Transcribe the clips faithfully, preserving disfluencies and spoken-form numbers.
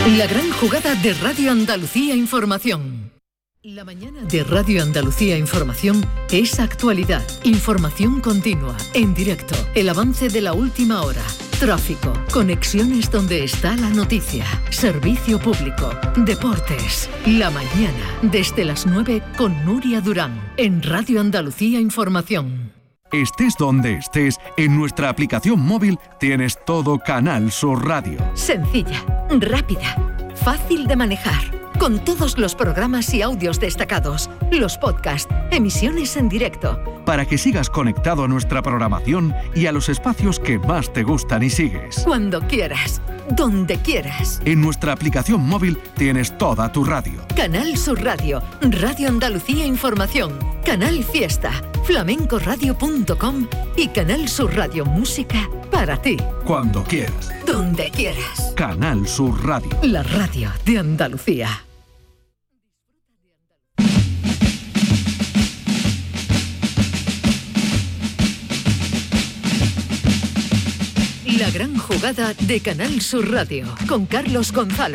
La gran jugada de Radio Andalucía Información. La mañana de Radio Andalucía Información es actualidad, información continua, en directo, el avance de la última hora, tráfico, conexiones donde está la noticia, servicio público, deportes. La mañana, desde las nueve con Nuria Durán, en Radio Andalucía Información. Estés donde estés, en nuestra aplicación móvil tienes todo Canal Sur Radio. Sencilla, rápida, fácil de manejar, con todos los programas y audios destacados, los podcasts, emisiones en directo. Para que sigas conectado a nuestra programación y a los espacios que más te gustan y sigues. Cuando quieras, donde quieras. En nuestra aplicación móvil tienes toda tu radio. Canal Sur Radio, Radio Andalucía Información, Canal Fiesta, flamencoradio punto com y Canal Sur Radio Música para ti. Cuando quieras. Donde quieras. Canal Sur Radio. La radio de Andalucía. La gran jugada de Canal Sur Radio con Carlos Gonzalo.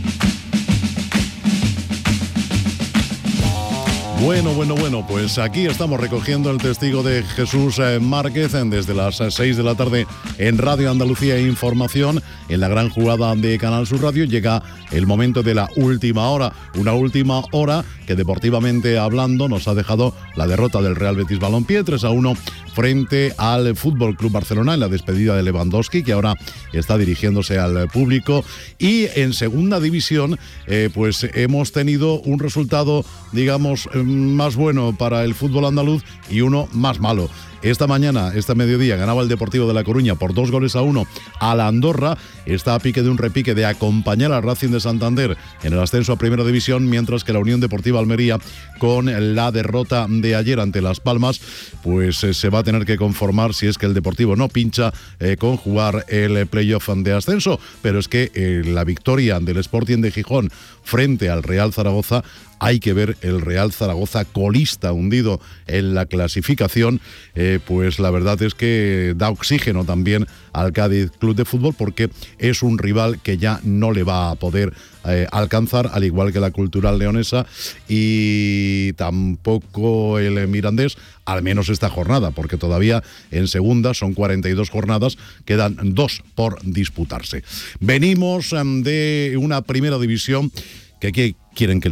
Bueno, bueno, bueno, pues aquí estamos recogiendo el testigo de Jesús Márquez desde las seis de la tarde en Radio Andalucía Información. En la gran jugada de Canal Sur Radio llega el momento de la última hora, una última hora que deportivamente hablando nos ha dejado la derrota del Real Betis Balompié tres a uno frente al F C Barcelona en la despedida de Lewandowski, que ahora está dirigiéndose al público. Y en segunda división, eh, pues hemos tenido un resultado, digamos, más bueno para el fútbol andaluz y uno más malo. Esta mañana, este mediodía, ganaba el Deportivo de La Coruña por dos goles a uno a la Andorra. Está a pique de un repique de acompañar al Racing de Santander en el ascenso a Primera División, mientras que la Unión Deportiva Almería, con la derrota de ayer ante Las Palmas, pues eh, se va a tener que conformar, si es que el Deportivo no pincha, eh, con jugar el playoff de ascenso. Pero es que eh, la victoria del Sporting de Gijón frente al Real Zaragoza, hay que ver el Real Zaragoza colista, hundido en la clasificación, eh, pues la verdad es que da oxígeno también al Cádiz Club de Fútbol, porque es un rival que ya no le va a poder eh, alcanzar, al igual que la Cultural Leonesa y tampoco el Mirandés, al menos esta jornada, porque todavía en segunda son cuarenta y dos jornadas, quedan dos por disputarse. Venimos um, de una Primera División que, que quieren que